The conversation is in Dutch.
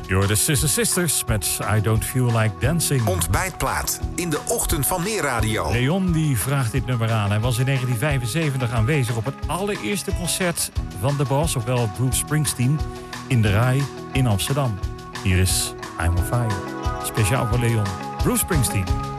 You're the Sister Sisters met I Don't Feel Like Dancing. Ontbijtplaat in de ochtend van Neerradio. Leon die vraagt dit nummer aan. Hij was in 1975 aanwezig op het allereerste concert van de Boss, ofwel Bruce Springsteen, in de Rai in Amsterdam. Hier is I'm on Fire. Speciaal voor Leon. Bruce Springsteen.